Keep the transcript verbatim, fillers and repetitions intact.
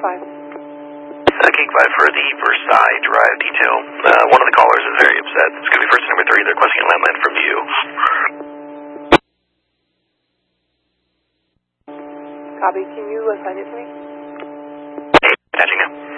five. Uh, King five for the Versailles Drive detail. Uh, one of the callers is very upset. It's going to be first number three. They're requesting a landline from you. Copy. Can you assign it to me? Hey, attaching now.